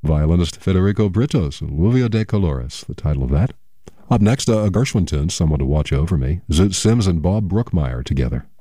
Violinist Federico Britos, Lluvia de Colores, the title of that. Up next, a Gershwin tune, Someone to Watch Over Me, Zoot Sims and Bob Brookmeyer together.